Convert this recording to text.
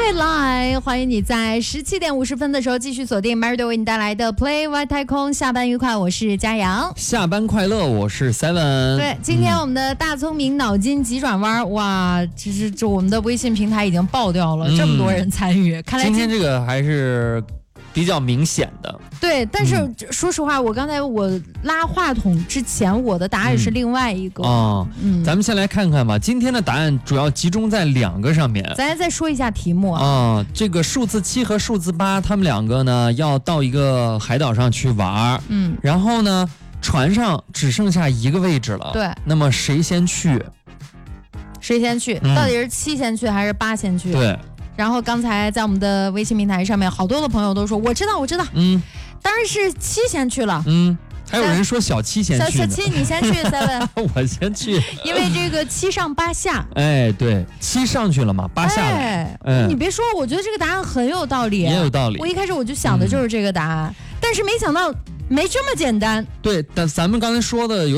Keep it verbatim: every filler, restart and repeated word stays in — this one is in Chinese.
未来，欢迎你在十七点五十分的时候继续锁定 Mardo 为你带来的 Play 外太空。下班愉快，我是佳阳。 下班快乐，我是 Seven。 对，今天我们的大聪明脑筋急转弯，嗯、哇，其实就我们的微信平台已经爆掉了，嗯、这么多人参与，看来今天这个还是比较明显的。 对，但是、嗯、说实话，我刚才我拉话筒之前，我的答案是另外一个。 哦，嗯，咱们先来看看吧。今天的答案主要集中在两个上面。 咱再说一下题目啊。 哦，这个数字七和数字八，他们两个呢要到一个海岛上去玩。嗯，然后呢，船上只剩下一个位置了。 对。 那么谁先去？ 谁先去？嗯、到底是七先去还是八先去？ 对。 然后刚才在我们的微信平台上面，好多的朋友都说我知道，我知道，嗯，当然是七先去了， 嗯，还有人说小七先去， 小小七你先去，seven， 我先去， 因为这个七上八下， 哎，对，七上去了嘛，八下了， 哎，嗯、你别说，我觉得这个答案很有道理， 也有道理， 我一开始我就想的就是这个答案，嗯、但是没想到没这么简单， 对，但咱们刚才说的有。